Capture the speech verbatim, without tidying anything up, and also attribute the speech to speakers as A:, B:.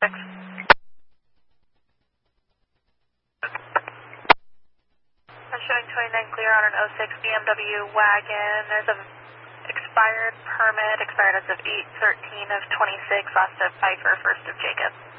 A: I'm showing twenty-nine clear on an oh six B M W wagon. There's a expired permit, expired as of eight thirteen of twenty-six, last of Pfeiffer, first of Jacob.